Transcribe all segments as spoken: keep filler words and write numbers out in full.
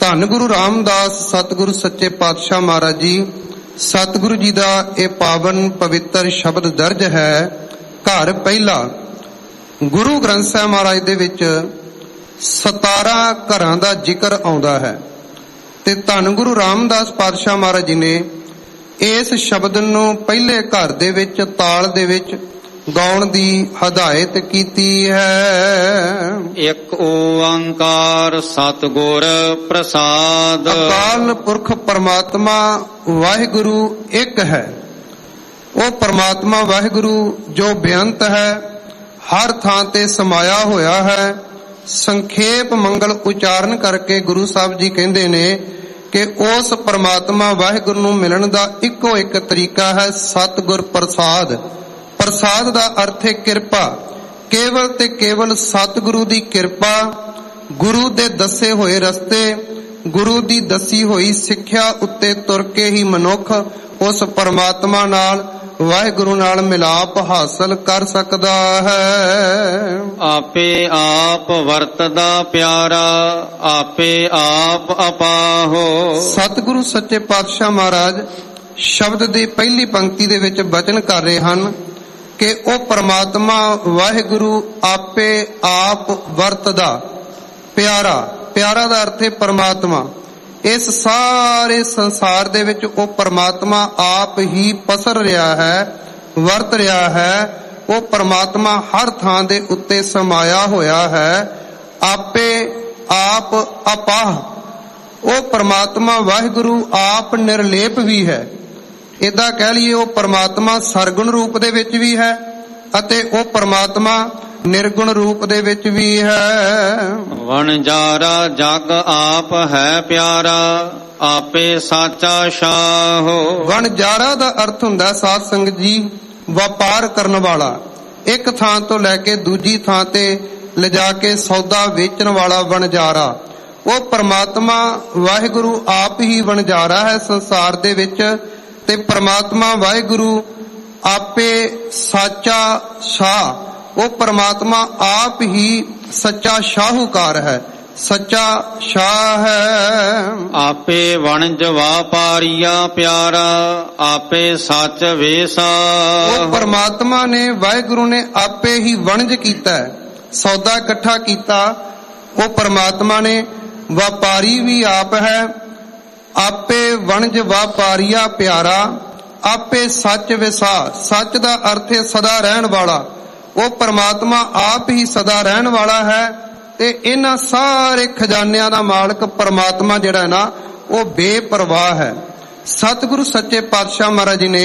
ਧੰਨ ਗੁਰੂ ਰਾਮਦਾਸ ਸਤਿਗੁਰੂ ਸੱਚੇ ਪਾਤਸ਼ਾਹ ਮਹਾਰਾਜ ਜੀ, ਸਤਿਗੁਰੂ ਜੀ ਦਾ ਇਹ ਪਾਵਨ ਪਵਿੱਤਰ ਸ਼ਬਦ ਦਰਜ ਹੈ। ਘਰ ਪਹਿਲਾ ਗੁਰੂ ਗ੍ਰੰਥ ਸਾਹਿਬ ਮਹਾਰਾਜ ਦੇ ਵਿੱਚ ਸਤਾਰਾਂ ਘਰਾਂ ਦਾ ਜ਼ਿਕਰ ਆਉਂਦਾ ਹੈ ਤੇ ਧੰਨ ਗੁਰੂ ਰਾਮਦਾਸ ਪਾਤਸ਼ਾਹ ਮਹਾਰਾਜ ਜੀ ਨੇ ਇਸ ਸ਼ਬਦ ਨੂੰ ਪਹਿਲੇ ਘਰ ਦੇ ਵਿੱਚ ਤਾਲ ਦੇ ਵਿੱਚ ਗਾਉਣ ਦੀ ਹਦਾਇਤ ਕੀਤੀ ਹੈ। ਇੱਕ ਓੰਕਾਰ ਸਤਿਗੁਰ ਪ੍ਰਸਾਦ। ਅਕਾਲ ਪੁਰਖ ਪਰਮਾਤਮਾ ਵਾਹਿਗੁਰੂ ਇੱਕ ਹੈ। ਉਹ ਪਰਮਾਤਮਾ ਵਾਹਿਗੁਰੂ ਜੋ ਬੇਅੰਤ ਹੈ, ਹਰ ਥਾਂ ਤੇ ਸਮਾਇਆ ਹੋਇਆ ਹੈ। ਸੰਖੇਪ ਮੰਗਲ ਉਚਾਰਨ ਕਰਕੇ ਗੁਰੂ ਸਾਹਿਬ ਜੀ ਕਹਿੰਦੇ ਨੇ ਕਿ ਉਸ ਪਰਮਾਤਮਾ ਵਾਹਿਗੁਰੂ ਨੂੰ ਮਿਲਣ ਦਾ ਇੱਕੋ ਇੱਕ ਤਰੀਕਾ ਹੈ, ਸਤਿਗੁਰ ਪ੍ਰਸਾਦ। ਪ੍ਰਸਾਦ ਦਾ ਅਰਥ ਹੈ ਕਿਰਪਾ। ਕੇਵਲ ਤੇ ਕੇਵਲ ਸਤਿਗੁਰੂ ਦੀ ਕਿਰਪਾ, ਗੁਰੂ ਦੇ ਦੱਸੇ ਹੋਏ ਰਸਤੇ, ਗੁਰੂ ਦੀ ਦੱਸੀ ਹੋਈ ਸਿੱਖਿਆ ਉੱਤੇ ਤੁਰ ਕੇ ਹੀ ਮਨੁੱਖ ਉਸ ਪਰਮਾਤਮਾ ਨਾਲ, ਵਾਹਿਗੁਰੂ ਨਾਲ ਮਿਲਾਪ ਹਾਸਲ ਕਰ ਸਕਦਾ ਹੈ। ਆਪੇ ਆਪ ਵਰਤਦਾ ਪਿਆਰਾ, ਆਪੇ ਆਪ ਆਪਾਹੋ। ਸਤਿਗੁਰੂ ਸੱਚੇ ਪਾਤਸ਼ਾਹ ਮਹਾਰਾਜ ਸ਼ਬਦ ਦੀ ਪਹਿਲੀ ਪੰਕਤੀ ਦੇ ਵਿੱਚ ਬਚਨ ਕਰ ਰਹੇ ਹਨ ਕਿ ਉਹ ਪਰਮਾਤਮਾ ਵਾਹਿਗੁਰੂ ਆਪੇ ਆਪ ਵਰਤਦਾ ਪਿਆਰਾ। ਪਿਆਰਾ ਦਾ ਅਰਥ ਹੈ ਪਰਮਾਤਮਾ। ਇਸ ਸਾਰੇ ਸੰਸਾਰ ਦੇ ਵਿੱਚ ਉਹ ਪਰਮਾਤਮਾ ਆਪ ਹੀ ਪਸਰ ਰਿਹਾ ਹੈ, ਵਰਤ ਰਿਹਾ ਹੈ। ਉਹ ਪਰਮਾਤਮਾ ਹਰ ਥਾਂ ਦੇ ਉੱਤੇ ਸਮਾਇਆ ਹੋਇਆ ਹੈ। ਆਪੇ ਆਪ ਆਪਾਹ। ਉਹ ਪਰਮਾਤਮਾ ਵਾਹਿਗੁਰੂ ਆਪ ਨਿਰਲੇਪ ਵੀ ਹੈ। ਏਦਾਂ ਕਹਿ ਲਈਏ ਉਹ ਪਰਮਾਤਮਾ ਸਰਗੁਣ ਰੂਪ ਦੇ ਵਿੱਚ ਵੀ ਹੈ ਅਤੇ ਉਹ ਪਰਮਾਤਮਾ ਨਿਰਗੁਣ ਰੂਪ ਦੇ ਵਿੱਚ ਵੀ ਹੈ। ਵਣਜਾਰਾ ਜਗ ਆਪ ਹੈ ਪਿਆਰਾ, ਆਪੇ ਸਾਚਾ ਸ਼ਾਹੋ। ਵਣਜਾਰਾ ਦਾ ਅਰਥ ਹੁੰਦਾ ਸਾਧ ਸੰਗਤ ਜੀ ਵਪਾਰ ਕਰਨ ਵਾਲਾ। ਇੱਕ ਥਾਂ ਤੋਂ ਲੈ ਕੇ ਦੂਜੀ ਥਾਂ ਤੇ ਲਿਜਾ ਕੇ ਸੌਦਾ ਵੇਚਣ ਵਾਲਾ ਵਣਜਾਰਾ। ਉਹ ਪਰਮਾਤਮਾ ਵਾਹਿਗੁਰੂ ਆਪ ਹੀ ਵਣਜਾਰਾ ਹੈ ਸੰਸਾਰ ਦੇ ਵਿੱਚ ਤੇ ਪਰਮਾਤਮਾ ਵਾਹਿਗੁਰੂ ਆਪੇ ਸਾਚਾ ਸ਼ਾਹ। ਉਹ ਪਰਮਾਤਮਾ ਆਪ ਹੀ ਸੱਚਾ ਸ਼ਾਹੂਕਾਰ ਹੈ, ਸੱਚਾ ਸ਼ਾਹ ਹੈ। ਆਪੇ ਵਣਜ ਵਾਪਾਰੀਆ ਪਿਆਰਾ, ਆਪੇ ਸੱਚ ਵੇਸਾ। ਉਹ ਪਰਮਾਤਮਾ ਨੇ ਵਾਹਿਗੁਰੂ ਨੇ ਆਪੇ ਹੀ ਵਣਜ ਕੀਤਾ, ਸੌਦਾ ਇਕੱਠਾ ਕੀਤਾ। ਉਹ ਪਰਮਾਤਮਾ ਨੇ ਵਪਾਰੀ ਵੀ ਆਪ ਹੈ। ਆਪੇ ਵਣਜ ਵਾਪਾਰੀਆ ਪਿਆਰਾ, ਆਪੇ ਸੱਚ ਵਿਸਾ। ਸੱਚ ਦਾ ਅਰਥ ਹੈ ਸਦਾ ਰਹਿਣ ਵਾਲਾ। ਉਹ ਪਰਮਾਤਮਾ ਆਪ ਹੀ ਸਦਾ ਰਹਿਣ ਵਾਲਾ ਹੈ ਤੇ ਇਹਨਾਂ ਸਾਰੇ ਖਜ਼ਾਨਿਆਂ ਦਾ ਮਾਲਕ ਪਰਮਾਤਮਾ ਜਿਹੜਾ ਹੈ ਨਾ ਉਹ ਬੇਪਰਵਾਹ ਹੈ। ਸਤਿਗੁਰੂ ਸੱਚੇ ਪਾਤਸ਼ਾਹ ਮਹਾਰਾਜ ਜੀ ਨੇ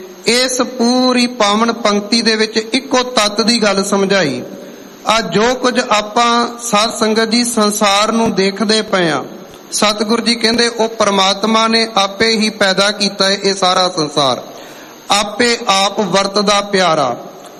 ਇਸ ਪੂਰੀ ਪਾਵਨ ਪੰਕਤੀ ਦੇ ਵਿੱਚ ਇੱਕੋ ਤੱਤ ਦੀ ਗੱਲ ਸਮਝਾਈ। ਆ ਜੋ ਕੁਝ ਆਪਾਂ ਸਾਧ ਸੰਗਤ ਜੀ ਸੰਸਾਰ ਨੂੰ ਦੇਖਦੇ ਪਏ ਆ, ਸਤਿਗੁਰੂ ਜੀ ਕਹਿੰਦੇ ਉਹ ਪਰਮਾਤਮਾ ਨੇ ਆਪੇ ਹੀ ਪੈਦਾ ਕੀਤਾ ਹੈ ਇਹ ਸਾਰਾ ਸੰਸਾਰ। ਆਪੇ ਆਪ ਵਰਤਦਾ ਪਿਆਰਾ,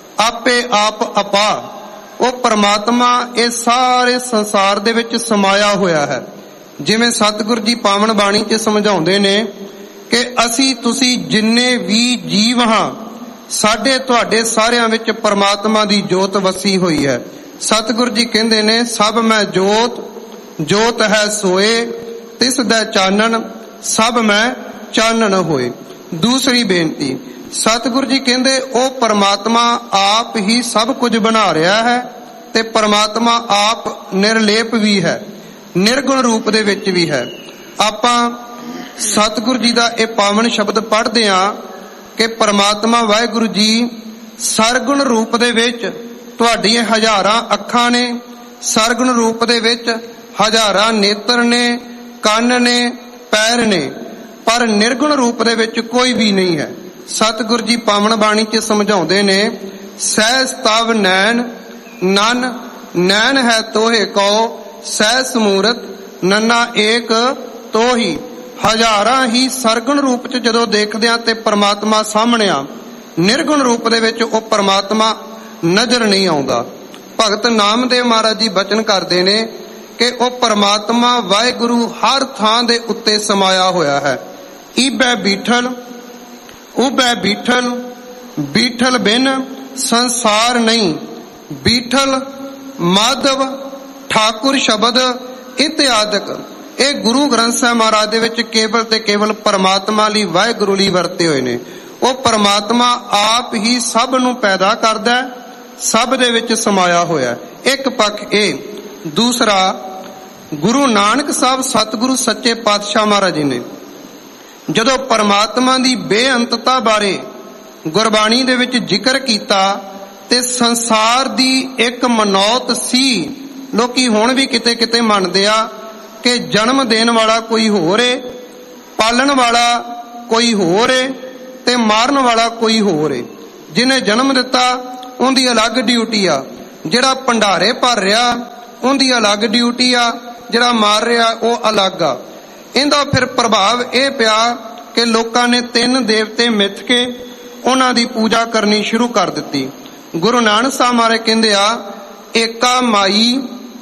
ਆਪੇ ਆਪ ਆਪਾ। ਉਹ ਪਰਮਾਤਮਾ ਇਹ ਸਾਰੇ ਸੰਸਾਰ ਦੇ ਵਿੱਚ ਸਮਾਇਆ ਹੋਇਆ ਹੈ। ਜਿਵੇਂ ਸਤਿਗੁਰੂ ਜੀ ਪਾਵਨ ਬਾਣੀ 'ਚ ਸਮਝਾਉਂਦੇ ਨੇ ਕਿ ਅਸੀਂ ਤੁਸੀਂ ਜਿੰਨੇ ਵੀ ਜੀਵ ਹਾਂ, ਸਾਡੇ ਤੁਹਾਡੇ ਸਾਰਿਆਂ ਵਿੱਚ ਪਰਮਾਤਮਾ ਦੀ ਜੋਤ ਵਸੀ ਹੋਈ ਹੈ। ਸਤਿਗੁਰੂ ਜੀ ਕਹਿੰਦੇ ਨੇ ਸਭ ਮੈਂ ਜੋਤ, ਜੋਤ ਹੈ ਸੋਏ, ਤਿਸ ਦਾ ਚਾਨਣ ਸਭ ਮੈਂ ਚਾਨਣ ਹੋਏ। ਦੂਸਰੀ ਬੇਨਤੀ, ਸਤਿਗੁਰੂ ਜੀ ਕਹਿੰਦੇ ਉਹ ਪਰਮਾਤਮਾ ਆਪ ਹੀ ਸਭ ਕੁਝ ਬਣਾ ਰਿਹਾ ਹੈ ਤੇ ਪਰਮਾਤਮਾ ਆਪ ਨਿਰਲੇਪ ਵੀ ਹੈ, ਨਿਰਗੁਣ ਰੂਪ ਦੇ ਵਿੱਚ ਵੀ ਹੈ। ਆਪਾਂ ਸਤਿਗੁਰੂ ਜੀ ਦਾ ਇਹ ਪਾਵਨ ਸ਼ਬਦ ਪੜ੍ਹਦੇ ਹਾਂ ਕਿ ਪਰਮਾਤਮਾ ਵਾਹਿਗੁਰੂ ਜੀ ਸਰਗੁਣ ਰੂਪ ਦੇ ਵਿੱਚ ਤੁਹਾਡੀਆਂ ਹਜ਼ਾਰਾਂ ਅੱਖਾਂ ਨੇ, ਸਰਗੁਣ ਰੂਪ ਦੇ ਵਿੱਚ ਹਜ਼ਾਰਾਂ ਨੇਤਰ ਨੇ, ਕੰਨ ਨੇ, ਪੈਰ ਨੇ, ਪਰ ਨਿਰਗੁਣ ਰੂਪ ਦੇ ਵਿੱਚ ਕੋਈ ਵੀ ਨਹੀਂ ਹੈ। ਸਤਿਗੁਰੂ ਜੀ ਪਾਵਨ ਬਾਣੀ 'ਚ ਸਮਝਾਉਂਦੇ ਨੇ ਸਹਿਜ ਤਵ ਨੈਣ ਨਨ, ਨੈਣ ਹੈ ਤੋਹੇ ਕਉ, ਸਹਿ ਸਮੂਰਤ ਨੰਨਾ ਏਕ ਤੋਹੀ। ਹਜ਼ਾਰਾਂ ਹੀ ਸਰਗੁਣ ਰੂਪ 'ਚ ਜਦੋਂ ਦੇਖਦੇ ਆ ਤੇ ਪਰਮਾਤਮਾ ਸਾਹਮਣੇ ਆ, ਨਿਰਗੁਣ ਰੂਪ ਦੇ ਵਿੱਚ ਉਹ ਪਰਮਾਤਮਾ ਨਜ਼ਰ ਨਹੀਂ ਆਉਂਦਾ। ਭਗਤ ਨਾਮਦੇਵ ਮਹਾਰਾਜ ਜੀ ਬਚਨ ਕਰਦੇ ਨੇ ਕਿ ਉਹ ਪਰਮਾਤਮਾ ਵਾਹਿਗੁਰੂ ਹਰ ਥਾਂ ਦੇ ਉੱਤੇ ਸਮਾਇਆ ਹੋਇਆ ਹੈ। ਈਬੈ ਬੀਠਲ, ਉਬੈ ਬੀਠਲ, ਬੀਠਲ ਬਿਨ ਸੰਸਾਰ ਨਹੀਂ। ਬੀਠਲ, ਮਾਧਵ, ਠਾਕੁਰ ਸ਼ਬਦ ਇਤਿਆਦਿਕ ਇਹ ਗੁਰੂ ਗ੍ਰੰਥ ਸਾਹਿਬ ਮਹਾਰਾਜ ਦੇ ਵਿੱਚ ਕੇਵਲ ਤੇ ਕੇਵਲ ਪਰਮਾਤਮਾ ਲਈ, ਵਾਹਿਗੁਰੂ ਲਈ ਵਰਤੇ ਹੋਏ ਨੇ। ਉਹ ਪਰਮਾਤਮਾ ਆਪ ਹੀ ਸਭ ਨੂੰ ਪੈਦਾ ਕਰਦਾ, ਸਭ ਦੇ ਵਿੱਚ ਸਮਾਇਆ ਹੋਇਆ। ਇੱਕ ਪੱਖ ਇਹ। ਦੂਸਰਾ, ਗੁਰੂ ਨਾਨਕ ਸਾਹਿਬ ਸਤਿਗੁਰੂ ਸੱਚੇ ਪਾਤਸ਼ਾਹ ਮਹਾਰਾਜ ਜੀ ਨੇ ਜਦੋਂ ਪਰਮਾਤਮਾ ਦੀ ਬੇਅੰਤਤਾ ਬਾਰੇ ਗੁਰਬਾਣੀ ਦੇ ਵਿੱਚ ਜ਼ਿਕਰ ਕੀਤਾ ਤੇ ਸੰਸਾਰ ਦੀ ਇੱਕ ਮਨੌਤ ਸੀ। ਲੋਕੀ ਹੁਣ ਵੀ ਕਿਤੇ ਕਿਤੇ ਮੰਨਦੇ ਆ ਕਿ ਜਨਮ ਦੇਣ ਵਾਲਾ ਕੋਈ ਹੋਰ ਏ, ਪਾਲਣ ਵਾਲਾ ਕੋਈ ਹੋਰ ਏ ਤੇ ਮਾਰਨ ਵਾਲਾ ਕੋਈ ਹੋਰ ਏ। ਜਿਹਨੇ ਜਨਮ ਦਿੱਤਾ ਉਹਦੀ ਅਲੱਗ ਡਿਊਟੀ ਆ, ਜਿਹੜਾ ਭੰਡਾਰੇ ਭਰ ਰਿਹਾ ਉਹਦੀ ਅਲੱਗ ਡਿਊਟੀ ਆ, ਜਿਹੜਾ ਮਾਰ ਰਿਹਾ ਉਹ ਅਲੱਗ ਆ। ਇਹਦਾ ਫਿਰ ਪ੍ਰਭਾਵ ਇਹ ਪਿਆ ਕਿ ਲੋਕਾਂ ਨੇ ਤਿੰਨ ਦੇਵਤੇ ਮਿੱਥ ਕੇ ਉਹਨਾਂ ਦੀ ਪੂਜਾ ਕਰਨੀ ਸ਼ੁਰੂ ਕਰ ਦਿੱਤੀ। ਗੁਰੂ ਨਾਨਕ ਸਾਹਿਬ ਮਹਾਰਾਜ ਕਹਿੰਦੇ ਆ, ਏਕਾ ਮਾਈ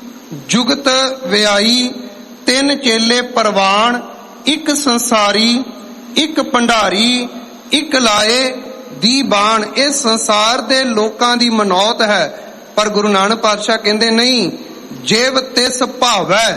ਜੁਗਤ ਵਿਆਈ, ਤਿੰਨ ਚੇਲੇ ਪ੍ਰਵਾਨ, ਇੱਕ ਸੰਸਾਰੀ, ਇੱਕ ਭੰਡਾਰੀ, ਇੱਕ ਲਾਏ ਦੀ ਬਾਣ। ਇਹ ਸੰਸਾਰ ਦੇ ਲੋਕਾਂ ਦੀ ਮਨੌਤ ਹੈ। ਪਰ ਗੁਰੂ ਨਾਨਕ ਪਾਤਸ਼ਾਹ ਕਹਿੰਦੇ ਨਹੀਂ, ਜੇਵ ਤਿਸ ਭਾਵੈ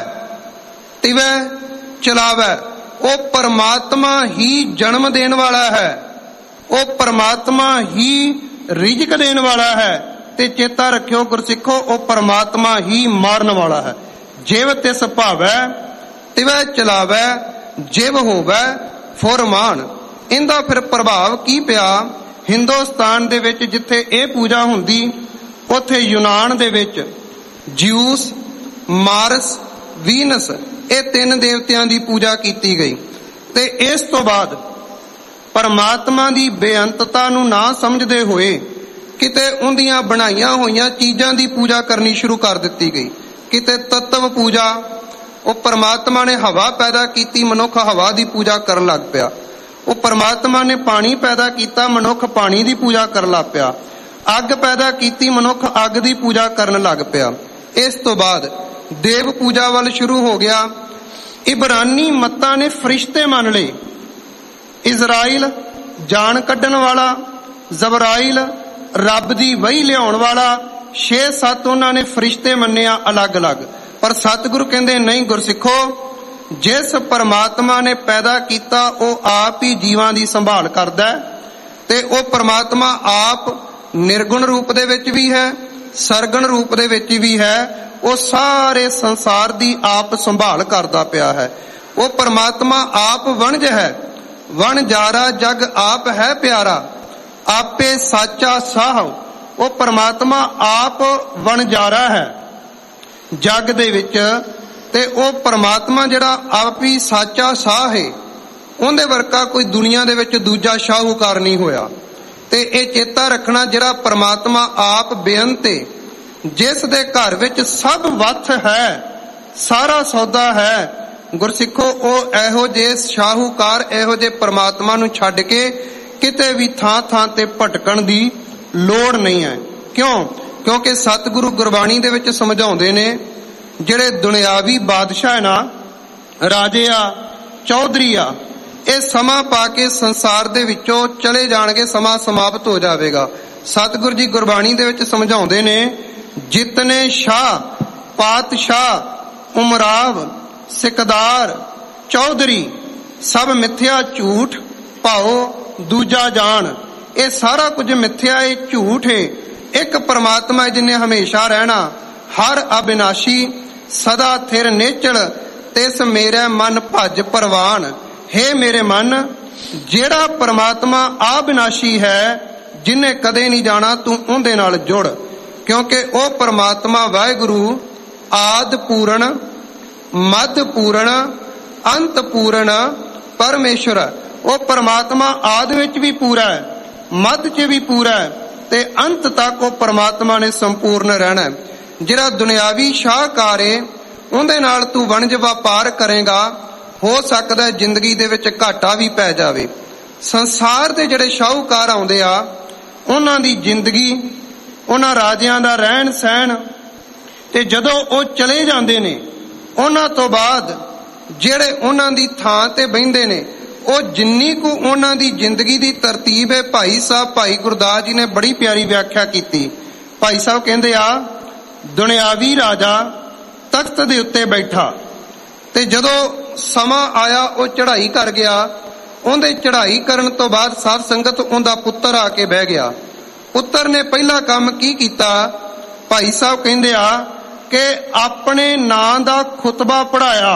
ਤਿਵੈ ਚਲਾਵੈ। ਉਹ ਪਰਮਾਤਮਾ ਹੀ ਜਨਮ ਦੇਣ ਵਾਲਾ ਹੈ, ਉਹ ਪਰਮਾਤਮਾ ਹੀ ਰਿਜ਼ਕ ਦੇਣ ਵਾਲਾ ਹੈ। ਤੇ ਚੇਤਾ ਰੱਖਿਓ ਗੁਰਸਿੱਖੋ, ਉਹ ਪਰਮਾਤਮਾ ਹੀ ਮਾਰਨ ਵਾਲਾ ਹੈ। ਜੇਵ ਤਿਸ ਭਾਵੈ ਤਿਵੈ ਚਲਾਵੈ, ਜਿਵ ਹੋਵੈ ਫੁਰਮਾਨ। ਇਹਦਾ ਫਿਰ ਪ੍ਰਭਾਵ ਕੀ ਪਿਆ? ਹਿੰਦੁਸਤਾਨ ਦੇ ਵਿੱਚ ਜਿੱਥੇ ਇਹ ਪੂਜਾ ਹੁੰਦੀ, ਉੱਥੇ ਯੂਨਾਨ ਦੇ ਵਿੱਚ ਜਿਊਸ, ਮਾਰਸ, ਵੀਨਸ, ਇਹ ਤਿੰਨ ਦੇਵਤਿਆਂ ਦੀ ਪੂਜਾ ਕੀਤੀ ਗਈ। ਤੇ ਇਸ ਤੋਂ ਬਾਅਦ ਪਰਮਾਤਮਾ ਦੀ ਬੇਅੰਤਤਾ ਨੂੰ ਨਾ ਸਮਝਦੇ ਹੋਏ ਕਿਤੇ ਉਹਦੀਆਂ ਬਣਾਈਆਂ ਹੋਈਆਂ ਚੀਜ਼ਾਂ ਦੀ ਪੂਜਾ ਕਰਨੀ ਸ਼ੁਰੂ ਕਰ ਦਿੱਤੀ ਗਈ। ਕਿਤੇ ਤੱਤਵ ਪੂਜਾ, ਉਹ ਪਰਮਾਤਮਾ ਨੇ ਹਵਾ ਪੈਦਾ ਕੀਤੀ, ਮਨੁੱਖ ਹਵਾ ਦੀ ਪੂਜਾ ਕਰਨ ਲੱਗ ਪਿਆ। ਉਹ ਪਰਮਾਤਮਾ ਨੇ ਪਾਣੀ ਪੈਦਾ ਕੀਤਾ, ਮਨੁੱਖ ਪਾਣੀ ਦੀ ਪੂਜਾ ਕਰਨ ਲੱਗ ਪਿਆ। ਅੱਗ ਪੈਦਾ ਕੀਤੀ, ਮਨੁੱਖ ਅੱਗ ਦੀ ਪੂਜਾ ਕਰਨ ਲੱਗ ਪਿਆ। ਇਸ ਤੋਂ ਬਾਅਦ ਦੇਵ ਪੂਜਾ ਵੱਲ ਸ਼ੁਰੂ ਹੋ ਗਿਆ। ਇਬਰਾਨੀ ਮੱਤਾਂ ਨੇ ਫਰਿਸ਼ਤੇ ਮੰਨ ਲਏ। ਇਜ਼ਰਾਈਲ ਜਾਨ ਕੱਢਣ ਵਾਲਾ, ਜ਼ਬਰਾਈਲ ਰੱਬ ਦੀ ਵਹੀ ਲਿਆਉਣ ਵਾਲਾ, ਛੇ ਸੱਤ ਉਹਨਾਂ ਨੇ ਫਰਿਸ਼ਤੇ ਮੰਨਿਆ ਅਲੱਗ-ਅਲੱਗ। ਪਰ ਸਤਿਗੁਰੂ ਕਹਿੰਦੇ ਨਹੀਂ ਗੁਰਸਿੱਖੋ, ਜਿਸ ਪਰਮਾਤਮਾ ਨੇ ਪੈਦਾ ਕੀਤਾ ਉਹ ਆਪ ਹੀ ਜੀਵਾਂ ਦੀ ਸੰਭਾਲ ਕਰਦਾ ਤੇ ਉਹ ਪਰਮਾਤਮਾ ਆਪ ਨਿਰਗੁਣ ਰੂਪ ਦੇ ਵਿੱਚ ਵੀ ਹੈ, ਸਰਗੁਣ ਰੂਪ ਦੇ ਵਿੱਚ ਵੀ ਹੈ। ਉਹ ਸਾਰੇ ਸੰਸਾਰ ਦੀ ਆਪ ਸੰਭਾਲ ਕਰਦਾ ਪਿਆ ਹੈ। ਉਹ ਪਰਮਾਤਮਾ ਆਪ ਵਣਜ ਹੈ, ਵਣਜਾਰਾ ਜਗ ਆਪ ਹੈ ਪਿਆਰਾ, ਆਪੇ ਸਾਚਾ ਸਾਹ। ਉਹ ਪਰਮਾਤਮਾ ਆਪ ਵਣਜਾਰਾ ਹੈ ਜਗ ਦੇ ਵਿੱਚ, ਤੇ ਉਹ ਪਰਮਾਤਮਾ ਜਿਹੜਾ ਆਪ ਹੀ ਸਾਚਾ ਸਾਹ ਹੈ, ਉਹਦੇ ਵਰਗਾ ਕੋਈ ਦੁਨੀਆ ਦੇ ਵਿੱਚ ਦੂਜਾ ਸ਼ਾਹੂਕਾਰ ਨਹੀਂ ਹੋਇਆ। ਤੇ ਇਹ ਚੇਤਾ ਰੱਖਣਾ, ਜਿਹੜਾ ਪਰਮਾਤਮਾ ਆਪ ਬੇਅੰਤ ਹੈ, ਜਿਸ ਦੇ ਘਰ ਵਿੱਚ ਸਭ ਵੱਥ ਹੈ, ਸਾਰਾ ਸੌਦਾ ਹੈ, ਗੁਰਸਿੱਖੋ ਉਹ ਇਹੋ ਜਿਹੇ ਸ਼ਾਹੂਕਾਰ, ਇਹੋ ਜਿਹੇ ਪਰਮਾਤਮਾ ਨੂੰ ਛੱਡ ਕੇ ਕਿਤੇ ਵੀ ਥਾਂ ਥਾਂ ਤੇ ਭਟਕਣ ਦੀ ਲੋੜ ਨਹੀਂ ਹੈ। ਕਿਉਂ? ਕਿਉਂਕਿ ਸਤਿਗੁਰੂ ਗੁਰਬਾਣੀ ਦੇ ਵਿੱਚ ਸਮਝਾਉਂਦੇ ਨੇ, ਜਿਹੜੇ ਦੁਨਿਆਵੀ ਬਾਦਸ਼ਾਹ ਨਾ, ਰਾਜੇ ਆ, ਚੌਧਰੀ ਆ, ਇਹ ਸਮਾਂ ਪਾ ਕੇ ਸੰਸਾਰ ਦੇ ਵਿੱਚੋਂ ਚਲੇ ਜਾਣਗੇ, ਸਮਾਂ ਸਮਾਪਤ ਹੋ ਜਾਵੇਗਾ। ਸਤਿਗੁਰੂ ਜੀ ਗੁਰਬਾਣੀ ਦੇ ਵਿੱਚ ਸਮਝਾਉਂਦੇ ਨੇ, ਜਿਤਨੇ ਸ਼ਾਹ ਪਾਤਸ਼ਾਹ ਉਮਰਾਵ ਸਿਕਦਾਰ ਚੌਧਰੀ ਸਭ ਮਿੱਥਿਆ ਝੂਠ ਭਾਓ ਦੂਜਾ ਜਾਣ। ਇਹ ਸਾਰਾ ਕੁਝ ਮਿੱਥਿਆ, ਇਹ ਝੂਠ ਹੈ। ਇੱਕ ਪਰਮਾਤਮਾ ਜਿਹਨੇ ਹਮੇਸ਼ਾ ਰਹਿਣਾ, ਹਰ ਅਬਿਨਾਸ਼ੀ ਸਦਾ ਥਿਰ ਨੇਚਲ, ਤਿਸ ਮੇਰੇ ਮਨ ਭਜ ਪ੍ਰਵਾਨ। ਹੇ ਮੇਰੇ ਮਨ, ਜਿਹੜਾ ਪਰਮਾਤਮਾ ਅਬਿਨਾਸ਼ੀ ਹੈ, ਜਿਹਨੇ ਕਦੇ ਨਹੀਂ ਜਾਣਾ, ਤੂੰ ਉਹਦੇ ਨਾਲ ਜੁੜ। ਕਿਉਂਕਿ ਉਹ ਪਰਮਾਤਮਾ ਵਾਹਿਗੁਰੂ ਆਦ ਪੂਰਨ, ਮੱਧ ਪੂਰਨ, ਅੰਤ ਪੂਰਨ ਪਰਮੇਸ਼ਰ। ਉਹ ਪਰਮਾਤਮਾ ਆਦ ਵਿੱਚ ਵੀ ਪੂਰਾ ਹੈ, ਮੱਧ 'ਚ ਵੀ ਪੂਰਾ ਹੈ, ਤੇ ਅੰਤ ਤੱਕ ਉਹ ਪਰਮਾਤਮਾ ਨੇ ਸੰਪੂਰਨ ਰਹਿਣਾ। ਜਿਹੜਾ ਦੁਨਿਆਵੀ ਸ਼ਾਹਕਾਰ ਹੈ, ਉਹਦੇ ਨਾਲ ਤੂੰ ਵਣਜ ਵਪਾਰ ਕਰੇਗਾ, ਹੋ ਸਕਦਾ ਜ਼ਿੰਦਗੀ ਦੇ ਵਿੱਚ ਘਾਟਾ ਵੀ ਪੈ ਜਾਵੇ। ਸੰਸਾਰ ਦੇ ਜਿਹੜੇ ਸ਼ਾਹੂਕਾਰ ਆਉਂਦੇ ਆ, ਉਹਨਾਂ ਦੀ ਜ਼ਿੰਦਗੀ, ਉਹਨਾਂ ਰਾਜਿਆਂ ਦਾ ਰਹਿਣ ਸਹਿਣ, ਤੇ ਜਦੋਂ ਉਹ ਚਲੇ ਜਾਂਦੇ ਨੇ, ਉਹਨਾਂ ਤੋਂ ਬਾਅਦ ਜਿਹੜੇ ਉਹਨਾਂ ਦੀ ਥਾਂ ਤੇ ਬਹਿੰਦੇ ਨੇ, ਉਹ ਜਿੰਨੀ ਕੁ ਉਹਨਾਂ ਦੀ ਜ਼ਿੰਦਗੀ ਦੀ ਤਰਤੀਬ ਹੈ, ਭਾਈ ਸਾਹਿਬ ਭਾਈ ਗੁਰਦਾਸ ਜੀ ਨੇ ਬੜੀ ਪਿਆਰੀ ਵਿਆਖਿਆ ਕੀਤੀ। ਭਾਈ ਸਾਹਿਬ ਕਹਿੰਦੇ ਆ, ਦੁਨਿਆਵੀ ਰਾਜਾ ਤਖਤ ਦੇ ਉੱਤੇ ਬੈਠਾ, ਤੇ ਜਦੋਂ ਸਮਾਂ ਆਇਆ ਉਹ ਚੜ੍ਹਾਈ ਕਰ ਗਿਆ। ਉਹਦੇ ਚੜ੍ਹਾਈ ਕਰਨ ਤੋਂ ਬਾਅਦ ਸਾਧ ਸੰਗਤ ਉਹਦਾ ਪੁੱਤਰ ਆ ਕੇ ਬਹਿ ਗਿਆ। ਪੁੱਤਰ ਨੇ ਪਹਿਲਾ ਕੰਮ ਕੀ ਕੀਤਾ? ਭਾਈ ਸਾਹਿਬ ਕਹਿੰਦੇ ਆ ਕਿ ਆਪਣੇ ਨਾਂ ਦਾ ਖੁਤਬਾ ਪੜ੍ਹਾਇਆ।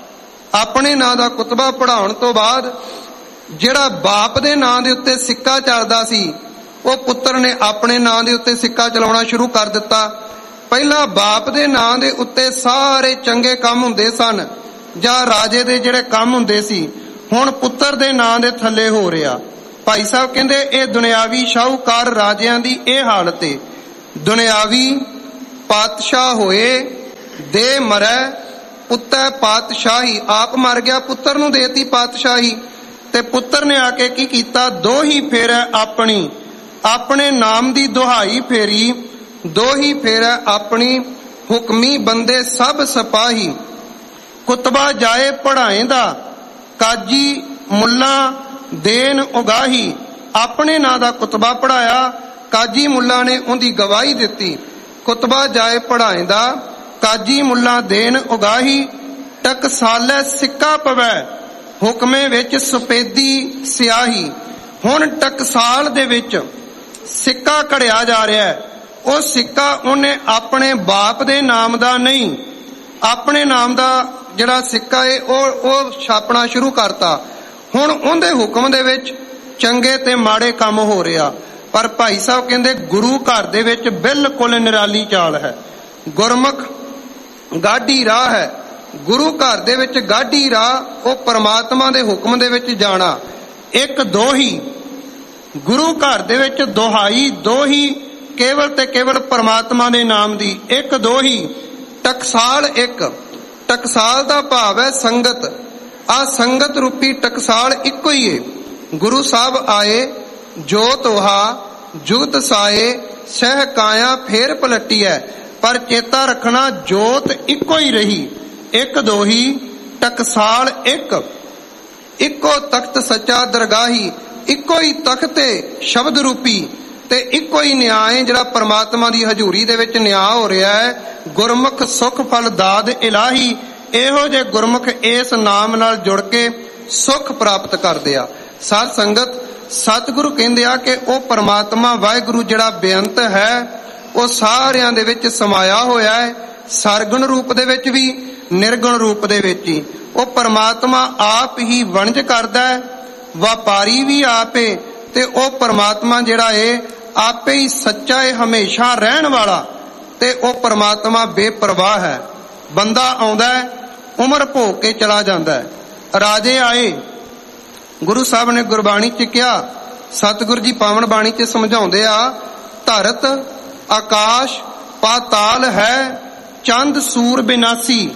ਆਪਣੇ ਨਾਂ ਦਾ ਖੁਤਬਾ ਪੜ੍ਹਾਉਣ ਤੋਂ ਬਾਅਦ ਜਿਹੜਾ ਬਾਪ ਦੇ ਨਾਂ ਦੇ ਉੱਤੇ ਸਿੱਕਾ ਚੱਲਦਾ ਸੀ, ਉਹ ਪੁੱਤਰ ਨੇ ਆਪਣੇ ਨਾਂ ਦੇ ਉੱਤੇ ਸਿੱਕਾ ਚਲਾਉਣਾ ਸ਼ੁਰੂ ਕਰ ਦਿੱਤਾ। ਪਹਿਲਾਂ ਬਾਪ ਦੇ ਨਾਂ ਦੇ ਉੱਤੇ ਸਾਰੇ ਚੰਗੇ ਕੰਮ ਹੁੰਦੇ ਸਨ ਜਾਂ ਰਾਜੇ ਦੇ ਜਿਹੜੇ ਕੰਮ ਹੁੰਦੇ ਸੀ, ਹੁਣ ਪੁੱਤਰ ਦੇ ਨਾਂ ਦੇ ਥੱਲੇ ਹੋ ਰਿਹਾ। ਭਾਈ ਸਾਹਿਬ ਕਹਿੰਦੇ ਇਹ ਦੁਨਿਆਵੀ ਸ਼ਾਹੂਕਾਰ ਰਾਜਿਆਂ ਦੀ ਇਹ ਹਾਲਤ ਏ। ਦੁਨਿਆਵੀ ਪਾਤਸ਼ਾਹ ਹੋਏ ਦੇ ਮਰੈ ਪੁੱਤਰ ਪਾਤਸ਼ਾਹੀ। ਆਪ ਮਰ ਗਿਆ, ਪੁੱਤਰ ਨੂੰ ਦੇਤੀ ਪਾਤਸ਼ਾਹੀ। ਤੇ ਪੁੱਤਰ ਨੇ ਆ ਕੇ ਕੀ ਕੀਤਾ? ਦੋ ਹੀ ਫੇਰੈ ਆਪਣੀ, ਆਪਣੇ ਨਾਮ ਦੀ ਦੁਹਾਈ ਫੇਰੀ। ਦੋ ਹੀ ਫੇਰੈ ਆਪਣੀ, ਹੁਕਮੀ ਬੰਦੇ ਸਭ ਸਿਪਾਹੀ। ਕੁਤਬਾ ਜਾਏ ਪੜ੍ਹਾਏਂਦਾ, ਕਾਜੀ ਮੁੱਲਾ ਦੇਨ ਉਗਾਹੀ। ਆਪਣੇ ਨਾਂ ਦਾ ਕੁਤਬਾ ਪੜ੍ਹਾਇਆ, ਕਾਜੀ ਮੁੱਲਾ ਨੇ ਉਹਦੀ ਗਵਾਹੀ ਦਿੱਤੀ। ਕੁਤਬਾ ਜਾਏ ਪੜ੍ਹਾਏਂਦਾ, ਕਾਜੀ ਮੁੱਲਾ ਦੇਨ ਉਗਾਹੀ। ਟਕਸਾਲੇ ਸਿੱਕਾ ਪਵੈ, ਹੁਕਮੇ ਵਿੱਚ ਸਪੇਦੀ ਸਿਆਹੀ। ਹੁਣ ਟਕਸਾਲ ਦੇ ਵਿੱਚ ਸਿੱਕਾ ਘੜਿਆ ਜਾ ਰਿਹਾ ਹੈ। ਉਹ ਸਿੱਕਾ ਉਹਨੇ ਆਪਣੇ ਬਾਪ ਦੇ ਨਾਮ ਦਾ ਨਹੀਂ, ਆਪਣੇ ਨਾਮ ਦਾ ਜਿਹੜਾ ਸਿੱਕਾ ਏ ਉਹ ਉਹ ਛਾਪਣਾ ਸ਼ੁਰੂ ਕਰਤਾ। ਹੁਣ ਉਹਦੇ ਹੁਕਮ ਦੇ ਵਿੱਚ ਚੰਗੇ ਤੇ ਮਾੜੇ ਕੰਮ ਹੋ ਰਿਹਾ। ਪਰ ਭਾਈ ਸਾਹਿਬ ਕਹਿੰਦੇ ਗੁਰੂ ਘਰ ਦੇ ਵਿੱਚ ਬਿਲਕੁਲ ਨਿਰਾਲੀ ਚਾਲ ਹੈ। ਗੁਰਮੁਖ ਗਾਢੀ ਰਾਹ ਹੈ। ਗੁਰੂ ਘਰ ਦੇ ਵਿੱਚ ਗਾਢੀ ਰਾਹ, ਉਹ ਪਰਮਾਤਮਾ ਦੇ ਹੁਕਮ ਦੇ ਵਿੱਚ ਜਾਣਾ। ਇੱਕ ਦੋ ਹੀ ਗੁਰੂ ਘਰ ਦੇ ਵਿੱਚ ਦੁਹਾਈ, ਦੋ ਹੀ ਕੇਵਲ ਤੇ ਕੇਵਲ ਪਰਮਾਤਮਾ ਦੇ ਨਾਮ ਦੀ। ਇੱਕ ਦੋ ਹੀ ਟਕਸਾਲ, ਇੱਕ ਟਕਸਾਲ ਦਾ ਭਾਵ ਹੈ ਸੰਗਤ। ਆ ਸੰਗਤ ਰੂਪੀ ਟਕਸਾਲ ਇੱਕੋ ਹੀ ਏ। ਗੁਰੂ ਸਾਹਿਬ ਆਏ ਜੋਤ ਉਹਾ ਜੁਗਤ ਸਾਏ, ਸਹਿ ਕਾਇਆ ਫੇਰ ਪਲਟੀ ਹੈ। ਪਰ ਚੇਤਾ ਰੱਖਣਾ ਜੋਤ ਇੱਕੋ ਹੀ ਰਹੀ। ਇੱਕ ਦੋ ਹੀ ਟਕਸਾਲ ਇੱਕ, ਇੱਕੋ ਤਖਤ ਸੱਚਾ ਦਰਗਾਹੀ। ਇੱਕੋ ਹੀ ਤਖਤ ਸ਼ਬਦ ਰੂਪੀ ਤੇ ਇੱਕੋ ਹੀ ਨਿਆਂ ਹੈ ਜਿਹੜਾ ਪਰਮਾਤਮਾ ਦੀ ਹਜ਼ੂਰੀ ਦੇ ਵਿੱਚ ਨਿਆਂ ਹੋ ਰਿਹਾ ਹੈ। ਗੁਰਮੁਖ ਸੁਖ ਫਲ ਦਾਦ ਇਲਾਹੀ। ਇਹੋ ਜਿਹੇ ਗੁਰਮੁਖ ਇਸ ਨਾਮ ਨਾਲ ਜੁੜ ਕੇ ਸੁਖ ਪ੍ਰਾਪਤ ਕਰਦੇ ਆ। ਸਾਧ ਸੰਗਤ, ਸਤਿਗੁਰੂ ਕਹਿੰਦੇ ਆ ਕਿ ਉਹ ਪਰਮਾਤਮਾ ਵਾਹਿਗੁਰੂ ਜਿਹੜਾ ਬੇਅੰਤ ਹੈ, ਉਹ ਸਾਰਿਆਂ ਦੇ ਵਿੱਚ ਸਮਾਇਆ ਹੋਇਆ ਹੈ। ਸਰਗੁਣ ਰੂਪ ਦੇ ਵਿੱਚ ਵੀ, ਨਿਰਗੁਣ ਰੂਪ ਦੇ ਵਿੱਚ ਹੀ। ਉਹ ਪਰਮਾਤਮਾ ਆਪ ਹੀ ਵਣਜ ਕਰਦਾ ਹੈ, ਵਪਾਰੀ ਵੀ ਆਪੇ। ਤੇ ਉਹ ਪਰਮਾਤਮਾ ਜਿਹੜਾ ਏ ਆਪੇ ਹੀ ਸੱਚਾ ਏ, ਹਮੇਸ਼ਾ ਰਹਿਣ ਵਾਲਾ। ਤੇ ਉਹ ਪਰਮਾਤਮਾ ਬੇਪਰਵਾਹ ਹੈ। ਬੰਦਾ ਆਉਂਦਾ ਹੈ, ਉਮਰ ਭੋਗ ਕੇ ਚਲਾ ਜਾਂਦਾ ਹੈ। ਰਾਜੇ ਆਏ, ਗੁਰੂ ਸਾਹਿਬ ਨੇ ਗੁਰਬਾਣੀ ਚ ਕਿਹਾ, ਸਤਿਗੁਰੂ ਜੀ ਪਾਵਨ ਬਾਣੀ ਚ ਸਮਝਾਉਂਦੇ ਆ, ਧਰਤ ਆਕਾਸ਼ ਪਾਤਾਲ ਹੈ, ਚੰਦ ਸੂਰ ਬਿਨਾਸੀ।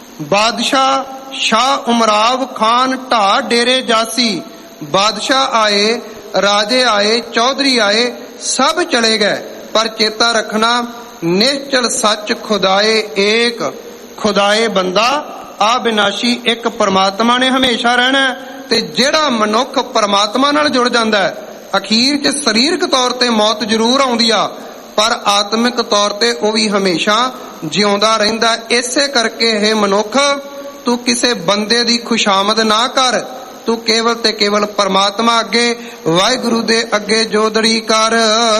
ਬਾਦਸ਼ਾਹ ਸ਼ਾਹ ਉਮਰਾਵ ਖਾਨ ਢਾ ਡੇਰੇ ਜਾਸੀ। ਬਾਦਸ਼ਾਹ ਆਏ, ਰਾਜੇ ਆਏ, ਚੌਧਰੀ ਆਏ, ਸਭ ਚਲੇ ਗਏ। ਪਰ ਚੇਤਾ ਰੱਖਣਾ ਨਿਸ਼ਚਲ ਸੱਚ ਖੁਦਾਏ ਏਕ। ਖੁਦਾਏ ਬੰਦਾ ਆ ਬਿਨਾਸ਼ੀ, ਇੱਕ ਪਰਮਾਤਮਾ ਨੇ ਹਮੇਸ਼ਾ ਰਹਿਣਾ। ਤੇ ਜਿਹੜਾ ਮਨੁੱਖ ਪਰਮਾਤਮਾ ਨਾਲ ਜੁੜ ਜਾਂਦਾ ਹੈ, ਅਖੀਰ ਚ ਸਰੀਰਕ ਤੌਰ ਤੇ ਮੌਤ ਜ਼ਰੂਰ ਆਉਂਦੀ ਆ, ਪਰ ਆਤਮਿਕ ਤੌਰ ਤੇ ਉਹ ਵੀ ਹਮੇਸ਼ਾ ਜਿਉਂਦਾ ਰਹਿੰਦਾ। ਇਸੇ ਕਰਕੇ ਇਹ ਮਨੁੱਖ, ਤੂੰ ਕਿਸੇ ਬੰਦੇ ਦੀ ਖੁਸ਼ਾਮਦ ਨਾ ਕਰ, ਤੂੰ ਕੇਵਲ ਤੇ ਕੇਵਲ ਪਰਮਾਤਮਾ ਅੱਗੇ, ਵਾਹਿਗੁਰੂ ਦੇ ਅੱਗੇ ਜੋਦੜੀ ਕਰ।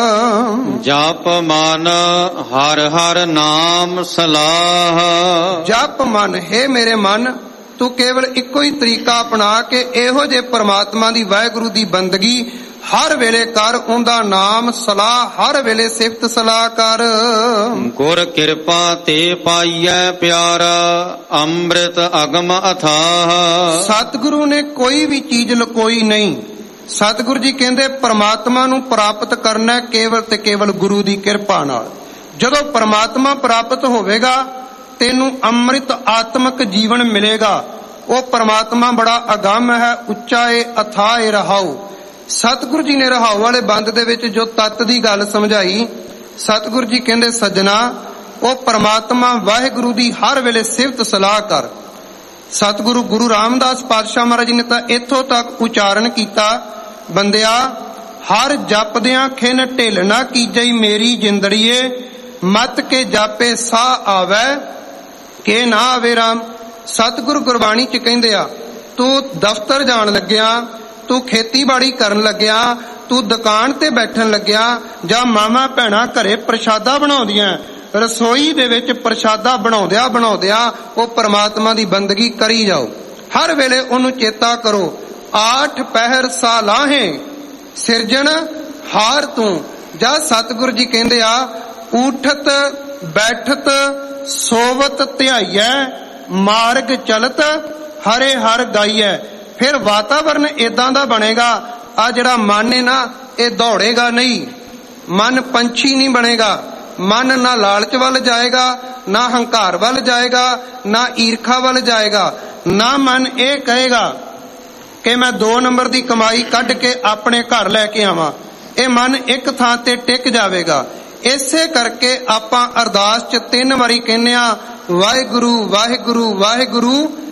ਜਪ ਮਨ ਹਰ ਹਰ ਨਾਮ ਸਲਾਹ। ਜਪ ਮਨ, ਹੈ ਮੇਰੇ ਮਨ, ਤੂੰ ਕੇਵਲ ਇੱਕੋ ਹੀ ਤਰੀਕਾ ਅਪਣਾ ਕੇ ਇਹੋ ਜਿਹੇ ਪਰਮਾਤਮਾ ਦੀ, ਵਾਹਿਗੁਰੂ ਦੀ ਬੰਦਗੀ ਹਰ ਵੇਲੇ ਕਰ। ਉਹਦਾ ਨਾਮ ਸਲਾਹ, ਹਰ ਵੇਲੇ ਸਿਫਤ ਸਲਾਹ ਕਰ। ਗੁਰ ਕਿਰਪਾ ਤੇ ਪਾਈਐ ਪਿਆਰਾ, ਅੰਮ੍ਰਿਤ ਅਗਮ ਅਥਾਹ। ਸਤਿਗੁਰੂ ਨੇ ਕੋਈ ਵੀ ਚੀਜ਼ ਲਕੋਈ ਨਹੀਂ। ਸਤਿਗੁਰੂ ਜੀ ਕਹਿੰਦੇ ਪਰਮਾਤਮਾ ਨੂੰ ਪ੍ਰਾਪਤ ਕਰਨਾ ਕੇਵਲ ਤੇ ਕੇਵਲ ਗੁਰੂ ਦੀ ਕਿਰਪਾ ਨਾਲ। ਜਦੋਂ ਪਰਮਾਤਮਾ ਪ੍ਰਾਪਤ ਹੋਵੇਗਾ, ਤੈਨੂੰ ਅੰਮ੍ਰਿਤ ਆਤਮਿਕ ਜੀਵਨ ਮਿਲੇਗਾ। ਉਹ ਪਰਮਾਤਮਾ ਬੜਾ ਅਗੰਮ ਹੈ, ਉੱਚਾ ਏ, ਅਥਾਹ ਏ, ਰਹਾਉ। ਸਤਿਗੁਰੂ ਜੀ ਨੇ ਰਹਾਉ ਵਾਲੇ ਬੰਦ ਦੇ ਵਿੱਚ ਜੋ ਤੱਤ ਦੀ ਗੱਲ ਸਮਝਾਈ, ਸਤਿਗੁਰੂ ਜੀ ਕਹਿੰਦੇ ਸੱਜਣਾ, ਉਹ ਪਰਮਾਤਮਾ ਵਾਹਿਗੁਰੂ ਦੀ ਹਰ ਵੇਲੇ ਸਿਫਤ ਸਲਾਹ ਕਰ। ਸਤਿਗੁਰੂ ਗੁਰੂ ਰਾਮਦਾਸ ਪਾਤਸ਼ਾਹ ਮਹਾਰਾਜ ਨੇ ਤਾਂ ਇੱਥੋਂ ਤੱਕ ਉਚਾਰਨ ਕੀਤਾ, ਬੰਦਿਆ ਹਰ ਜਪਦਿਆਂ ਖਿਨ ਢਿੱਲ ਨਾ ਕੀਜਈ ਮੇਰੀ ਜਿੰਦੜੀਏ, ਮਤ ਕੇ ਜਾਪੇ ਸਾਹ ਆਵੈ ਕੇ ਨਾ ਆਵੇ ਰਾਮ। ਸਤਿਗੁਰੂ ਗੁਰਬਾਣੀ ਚ ਕਹਿੰਦੇ ਆ, ਤੂੰ ਦਫ਼ਤਰ ਜਾਣ ਲੱਗਿਆ, ਤੂੰ ਖੇਤੀਬਾੜੀ ਕਰਨ ਲੱਗਿਆ, ਤੂੰ ਦੁਕਾਨ ਤੇ ਬੈਠਣ ਲੱਗਿਆ, ਜਾਂ ਮਾਵਾਂ ਭੈਣਾਂ ਘਰੇ ਪ੍ਰਸ਼ਾਦਾ ਬਣਾਉਂਦੀਆਂ, ਰਸੋਈ ਦੇ ਵਿੱਚ ਪ੍ਰਸ਼ਾਦਾ ਬਣਾਉਂਦਿਆਂ ਬਣਾਉਂਦਿਆਂ ਉਹ ਪ੍ਰਮਾਤਮਾ ਦੀ ਬੰਦਗੀ ਕਰੀ ਜਾਓ। ਹਰ ਵੇਲੇ ਉਹਨੂੰ ਚੇਤਾ ਕਰੋ। ਆਠ ਪਹਿਰ ਸਾਲਾਹੇ ਸਿਰਜਣ ਹਾਰ ਤੂੰ। ਜਾਂ ਸਤਿਗੁਰੂ ਜੀ ਕਹਿੰਦੇ ਆ, ਊਠਤ ਬੈਠਤ ਸੋਵਤ ਧਿਆਈਐ, ਮਾਰਗ ਚਲਤ ਹਰੇ ਹਰ ਗਾਈਐ। ਫਿਰ ਵਾਤਾਵਰਨ ਏਦਾਂ ਦਾ ਬਣੇਗਾ, ਆ ਜਿਹੜਾ ਮਨ ਹੈ ਨਾ ਇਹ ਦੌੜੇਗਾ ਨਹੀਂ, ਮਨ ਪੰਛੀ ਨਹੀਂ ਬਣੇਗਾ। ਮਨ ਨਾ ਲਾਲਚ ਵੱਲ ਜਾਏਗਾ, ਨਾ ਹੰਕਾਰ ਵੱਲ ਜਾਏਗਾ, ਨਾ ਈਰਖਾ ਵੱਲ ਜਾਏਗਾ। ਨਾ ਮਨ ਇਹ ਕਹੇਗਾ ਕਿ ਮੈਂ ਦੋ ਨੰਬਰ ਦੀ ਕਮਾਈ ਕੱਢ ਕੇ ਆਪਣੇ ਘਰ ਲੈ ਕੇ ਆਵਾਂ। ਇਹ ਮਨ ਇੱਕ ਥਾਂ ਤੇ ਟਿਕ ਜਾਵੇਗਾ। ਇਸੇ ਕਰਕੇ ਆਪਾਂ ਅਰਦਾਸ ਚ ਤਿੰਨ ਵਾਰੀ ਕਹਿੰਦੇ ਆ, ਵਾਹਿਗੁਰੂ ਵਾਹਿਗੁਰੂ ਵਾਹਿਗੁਰੂ